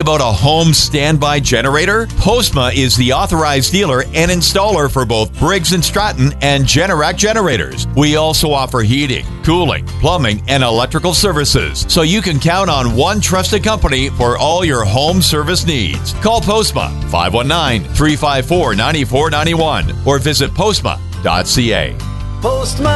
about a home standby generator? Postma is the authorized dealer and installer for both Briggs & Stratton and Generac generators. We also offer heating, cooling, plumbing, and electrical services, so you can count on one trusted company for all your home service needs. Call Postma 519-354-9491 or visit postma.ca. Postma.